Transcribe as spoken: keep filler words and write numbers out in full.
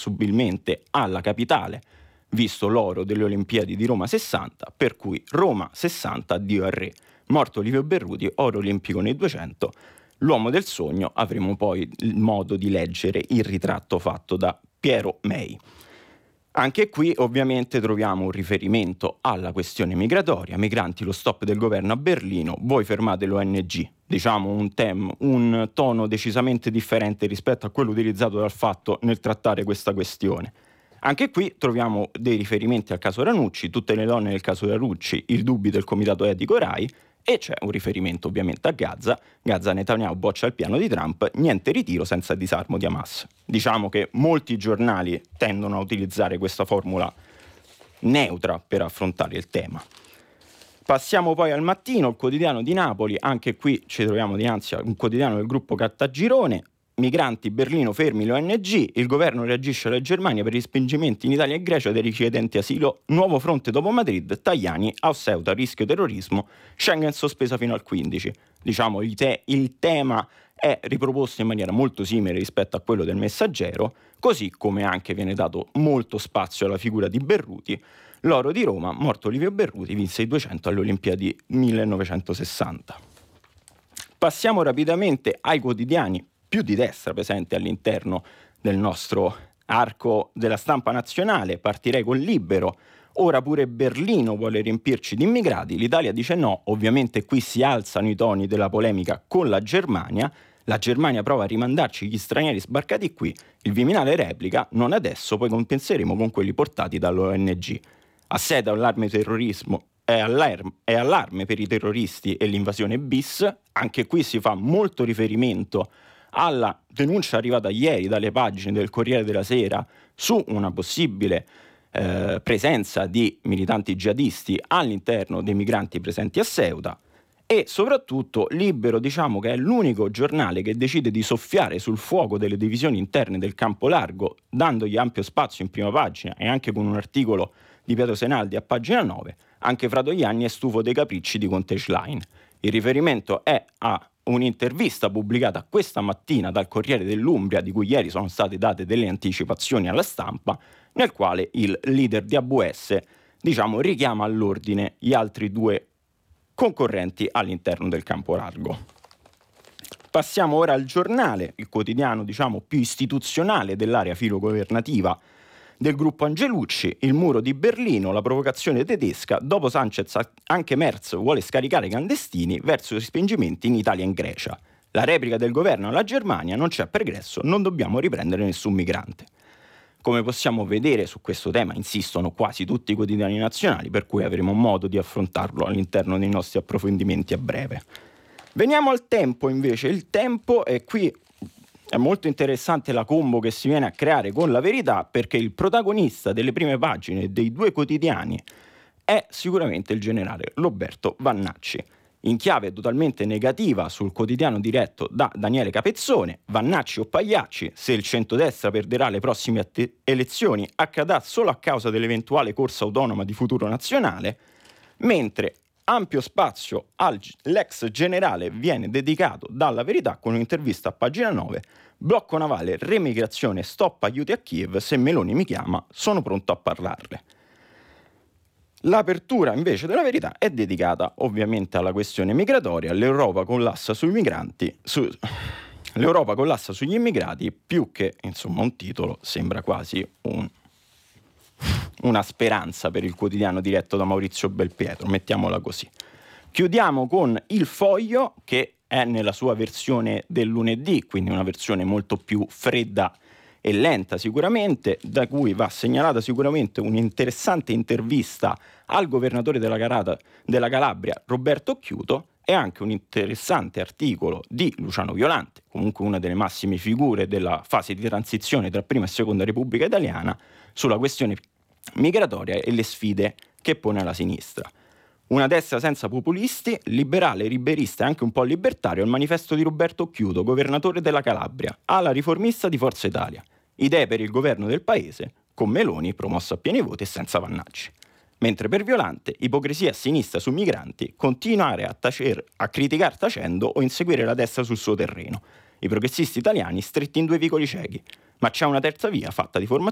presumibilmente alla capitale, visto l'oro delle Olimpiadi di Roma sessanta, per cui Roma sessanta, addio al re. Morto Livio Berruti, oro olimpico nei duecento, l'uomo del sogno, avremo poi il modo di leggere il ritratto fatto da Piero Mei. Anche qui ovviamente troviamo un riferimento alla questione migratoria, migranti, lo stop del governo a Berlino, voi fermate l'O N G, diciamo un, tem, un tono decisamente differente rispetto a quello utilizzato dal Fatto nel trattare questa questione. Anche qui troviamo dei riferimenti al caso Ranucci, tutte le donne del caso Ranucci, il dubbio del comitato etico Rai, e c'è un riferimento ovviamente a Gaza. Gaza, Netanyahu boccia il piano di Trump, niente ritiro senza disarmo di Hamas. Diciamo che molti giornali tendono a utilizzare questa formula neutra per affrontare il tema. Passiamo poi al Mattino, il quotidiano di Napoli, anche qui ci troviamo dinanzi a un quotidiano del gruppo Cartagirone. Migranti, Berlino, fermi l'O N G, il governo reagisce alla Germania per i respingimenti in Italia e Grecia dei richiedenti asilo, nuovo fronte dopo Madrid, Tajani, a Ceuta, rischio terrorismo, Schengen sospesa fino al quindici. Diciamo il, te- il tema è riproposto in maniera molto simile rispetto a quello del Messaggero, così come anche viene dato molto spazio alla figura di Berruti. L'oro di Roma, morto Livio Berruti, vinse i duecento alle Olimpiadi millenovecentosessanta. Passiamo rapidamente ai quotidiani più di destra presente all'interno del nostro arco della stampa nazionale. Partirei con Libero. Ora pure Berlino vuole riempirci di immigrati, l'Italia dice no, ovviamente qui si alzano i toni della polemica con la Germania, la Germania prova a rimandarci gli stranieri sbarcati qui, il Viminale replica, non adesso, poi compenseremo con quelli portati dall'O N G. Asseda allarme terrorismo, è allarme, è allarme per i terroristi e l'invasione bis, anche qui si fa molto riferimento alla denuncia arrivata ieri dalle pagine del Corriere della Sera su una possibile eh, presenza di militanti jihadisti all'interno dei migranti presenti a Ceuta. E soprattutto Libero, diciamo che è l'unico giornale che decide di soffiare sul fuoco delle divisioni interne del campo largo, dandogli ampio spazio in prima pagina e anche con un articolo di Pietro Senaldi a pagina nove. Anche Fratoianni è stufo dei capricci di Conte Schlein. Il riferimento è a un'intervista pubblicata questa mattina dal Corriere dell'Umbria, di cui ieri sono state date delle anticipazioni alla stampa, nel quale il leader di A B U S, diciamo, richiama all'ordine gli altri due concorrenti all'interno del campo largo. Passiamo ora al Giornale, il quotidiano, diciamo, più istituzionale dell'area filogovernativa del gruppo Angelucci, il muro di Berlino, la provocazione tedesca, dopo Sanchez anche Merz vuole scaricare i clandestini verso i respingimenti in Italia e in Grecia. La replica del governo alla Germania, non c'è pregresso, non dobbiamo riprendere nessun migrante. Come possiamo vedere, su questo tema insistono quasi tutti i quotidiani nazionali, per cui avremo modo di affrontarlo all'interno dei nostri approfondimenti a breve. Veniamo al Tempo invece, il Tempo è qui. È molto interessante la combo che si viene a creare con La Verità, perché il protagonista delle prime pagine dei due quotidiani è sicuramente il generale Roberto Vannacci. In chiave totalmente negativa sul quotidiano diretto da Daniele Capezzone, Vannacci o Pagliacci, se il centrodestra perderà le prossime att- elezioni accadrà solo a causa dell'eventuale corsa autonoma di Futuro Nazionale, mentre ampio spazio all'ex generale viene dedicato dalla Verità con un'intervista a pagina nove, blocco navale, remigrazione, stop aiuti a Kiev, se Meloni mi chiama sono pronto a parlarle. L'apertura invece della Verità è dedicata ovviamente alla questione migratoria, l'Europa collassa sui migranti, su... l'Europa collassa sugli immigrati, più che insomma un titolo sembra quasi un... una speranza per il quotidiano diretto da Maurizio Belpietro, mettiamola così. Chiudiamo con Il Foglio, che è nella sua versione del lunedì, quindi una versione molto più fredda e lenta sicuramente, da cui va segnalata sicuramente un'interessante intervista al governatore della, Carata, della Calabria, Roberto Occhiuto, e anche un interessante articolo di Luciano Violante, comunque una delle massime figure della fase di transizione tra prima e seconda Repubblica Italiana, sulla questione migratoria e le sfide che pone la sinistra. Una destra senza populisti, liberale, liberista e anche un po' libertario, il manifesto di Roberto Occhiuto, governatore della Calabria, ala riformista di Forza Italia. Idee per il governo del paese, con Meloni promosso a pieni voti e senza Vannacci. Mentre per Violante, ipocrisia a sinistra su migranti, continuare a, tacer, a criticare tacendo o inseguire la destra sul suo terreno. I progressisti italiani stretti in due vicoli ciechi. Ma c'è una terza via fatta di formazione